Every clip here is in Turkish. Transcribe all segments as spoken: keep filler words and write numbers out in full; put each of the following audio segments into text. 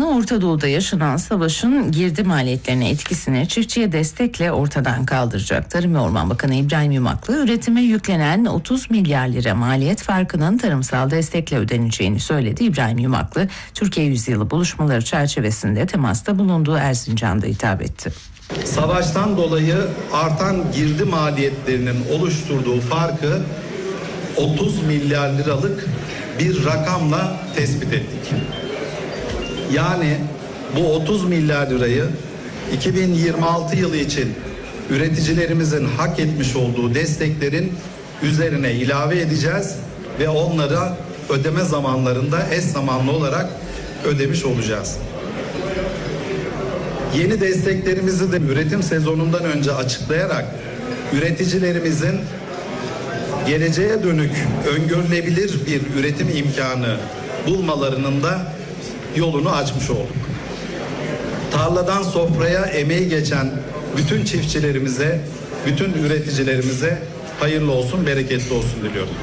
Bakanı Orta Doğu'da yaşanan savaşın girdi maliyetlerine etkisini çiftçiye destekle ortadan kaldıracak. Tarım ve Orman Bakanı İbrahim Yumaklı üretime yüklenen otuz milyar lira maliyet farkının tarımsal destekle ödeneceğini söyledi. İbrahim Yumaklı Türkiye Yüzyılı buluşmaları çerçevesinde temasta bulunduğu Erzincan'da hitap etti. Savaştan dolayı artan girdi maliyetlerinin oluşturduğu farkı otuz milyar liralık bir rakamla tespit ettik. Yani bu otuz milyar lirayı iki bin yirmi altı yılı için üreticilerimizin hak etmiş olduğu desteklerin üzerine ilave edeceğiz ve onlara ödeme zamanlarında eş zamanlı olarak ödemiş olacağız. Yeni desteklerimizi de üretim sezonundan önce açıklayarak üreticilerimizin geleceğe dönük öngörülebilir bir üretim imkanı bulmalarının da yolunu açmış olduk. Tarladan sofraya emeği geçen bütün çiftçilerimize, bütün üreticilerimize hayırlı olsun, bereketli olsun diliyorum.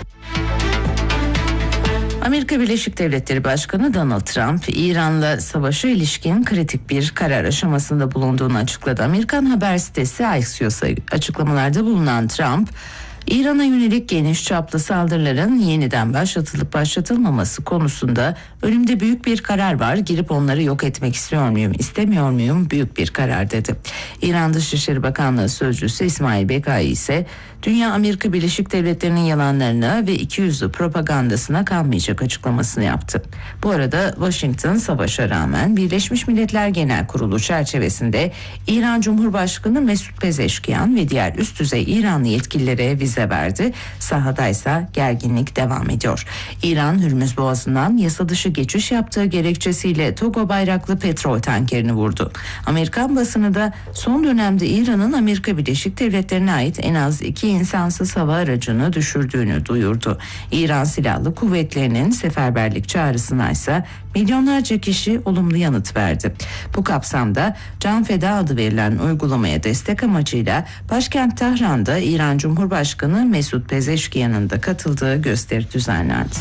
Amerika Birleşik Devletleri Başkanı Donald Trump, İran'la savaşa ilişkin kritik bir karar aşamasında bulunduğunu açıkladı. Amerikan haber sitesi Axios'a açıklamalarda bulunan Trump, İran'a yönelik geniş çaplı saldırıların yeniden başlatılıp başlatılmaması konusunda önümde büyük bir karar var. Girip onları yok etmek istiyor muyum, istemiyor muyum? Büyük bir karar dedi. İran Dışişleri Bakanlığı Sözcüsü İsmail Bekai ise dünya Amerika Birleşik Devletleri'nin yalanlarına ve ikiyüzlü propagandasına kanmayacak açıklamasını yaptı. Bu arada Washington savaşa rağmen Birleşmiş Milletler Genel Kurulu çerçevesinde İran Cumhurbaşkanı Mesut Pezeşkiyan ve diğer üst düzey İranlı yetkililere vize verdi. Sahadaysa gerginlik devam ediyor. İran Hürmüz Boğazı'ndan yasa dışı geçiş yaptığı gerekçesiyle Togo bayraklı petrol tankerini vurdu. Amerikan basını da son dönemde İran'ın Amerika Birleşik Devletleri'ne ait en az iki insansız hava aracını düşürdüğünü duyurdu. İran Silahlı Kuvvetleri'nin seferberlik çağrısına ise milyonlarca kişi olumlu yanıt verdi. Bu kapsamda Can Feda adı verilen uygulamaya destek amacıyla başkent Tahran'da İran Cumhurbaşkanı Mesut Pezeşkiyan'ın da katıldığı gösteri düzenlendi.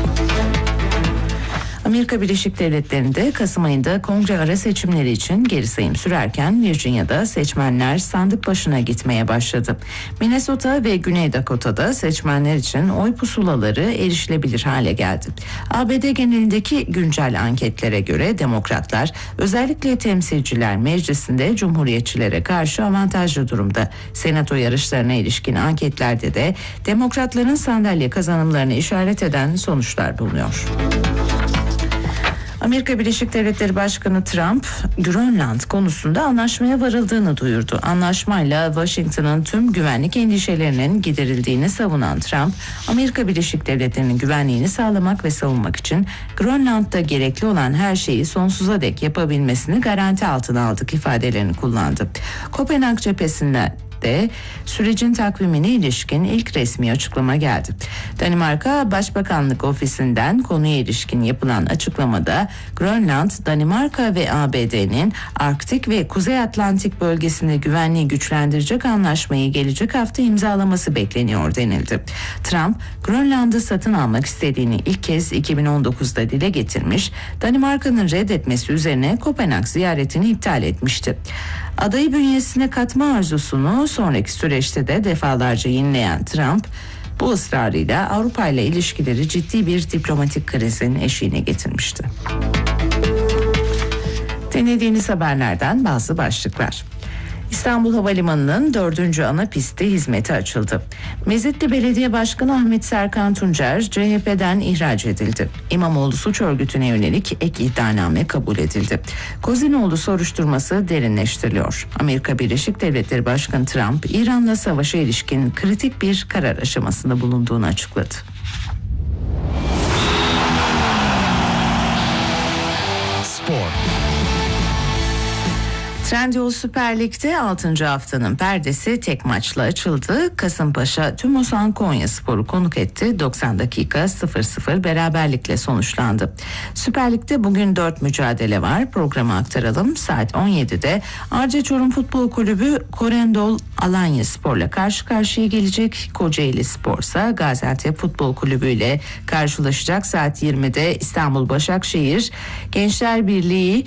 Amerika Birleşik Devletleri'nde Kasım ayında kongre ara seçimleri için geri sayım sürerken Virginia'da seçmenler sandık başına gitmeye başladı. Minnesota ve Güney Dakota'da seçmenler için oy pusulaları erişilebilir hale geldi. A B D genelindeki güncel anketlere göre Demokratlar özellikle Temsilciler Meclisi'nde Cumhuriyetçilere karşı avantajlı durumda. Senato yarışlarına ilişkin anketlerde de Demokratların sandalye kazanımlarını işaret eden sonuçlar bulunuyor. Amerika Birleşik Devletleri Başkanı Trump, Grönland konusunda anlaşmaya varıldığını duyurdu. Anlaşmayla Washington'ın tüm güvenlik endişelerinin giderildiğini savunan Trump, Amerika Birleşik Devletleri'nin güvenliğini sağlamak ve savunmak için Grönland'da gerekli olan her şeyi sonsuza dek yapabilmesini garanti altına aldık ifadelerini kullandı. Kopenhag cephesinde de sürecin takvimine ilişkin ilk resmi açıklama geldi. Danimarka Başbakanlık Ofisi'nden konuya ilişkin yapılan açıklamada Grönland, Danimarka ve A B D'nin Arktik ve Kuzey Atlantik bölgesinde güvenliği güçlendirecek anlaşmayı gelecek hafta imzalaması bekleniyor denildi. Trump, Grönland'ı satın almak istediğini ilk kez iki bin on dokuzda dile getirmiş, Danimarka'nın reddetmesi üzerine Kopenhag ziyaretini iptal etmişti. Adayı bünyesine katma arzusunu sonraki süreçte de defalarca yinleyen Trump, bu ısrarıyla Avrupa ile ilişkileri ciddi bir diplomatik krizin eşiğine getirmişti. Dinlediğiniz haberlerden bazı başlıklar. İstanbul Havalimanı'nın dördüncü ana pisti hizmete açıldı. Mezitli Belediye Başkanı Ahmet Serkan Tuncer C H P'den ihraç edildi. İmamoğlu suç örgütüne yönelik ek iddianame kabul edildi. Kozinoğlu soruşturması derinleştiriliyor. Amerika Birleşik Devletleri Başkanı Trump, İran'la savaşa ilişkin kritik bir karar aşamasında bulunduğunu açıkladı. Spor. Trendyol Süper Lig'de altıncı haftanın perdesi tek maçla açıldı. Kasımpaşa Tümosan Konyaspor'u konuk etti. doksan dakika sıfır sıfır beraberlikle sonuçlandı. Süper Lig'de bugün dört mücadele var. Programı aktaralım. Saat on yedide Arca Çorum Futbol Kulübü Korendol Alanyaspor'la karşı karşıya gelecek. Kocaeli Spor'sa Gaziantep Futbol Kulübü ile karşılaşacak. Saat yirmide İstanbul Başakşehir Gençler Birliği